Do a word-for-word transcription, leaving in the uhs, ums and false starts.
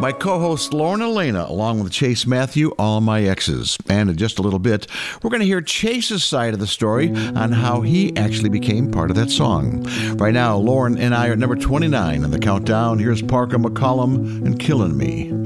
My co-host Lauren Elena, along with Chase Matthew, All My Exes. And in just a little bit, we're going to hear Chase's side of the story on how he actually became part of that song. Right now, Lauren and I are at number twenty-nine on the countdown. Here's Parker McCollum and Killing Me.